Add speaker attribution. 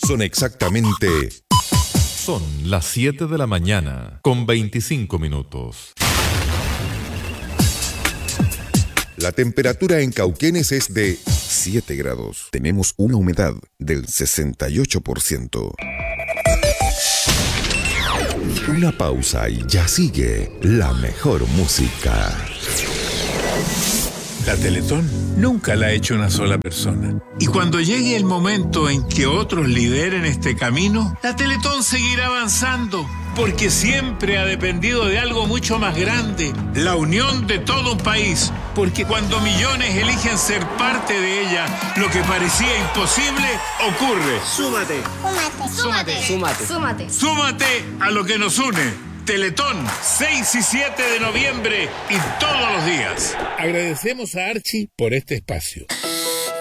Speaker 1: Son exactamente...
Speaker 2: Son las 7 de la mañana, con 25 minutos.
Speaker 1: La temperatura en Cauquenes es de 7 grados. Tenemos una humedad del 68%. Una pausa y ya sigue la mejor música.
Speaker 3: La Teletón nunca la ha hecho una sola persona. Y cuando llegue el momento en que otros lideren este camino, la Teletón seguirá avanzando, porque siempre ha dependido de algo mucho más grande, la unión de todo un país. Porque cuando millones eligen ser parte de ella, lo que parecía imposible ocurre.
Speaker 4: Súmate.
Speaker 5: Súmate.
Speaker 4: Súmate.
Speaker 5: Súmate.
Speaker 3: Súmate a lo que nos une. Teletón, 6 y 7 de noviembre y todos los días. Agradecemos a Archie por este espacio.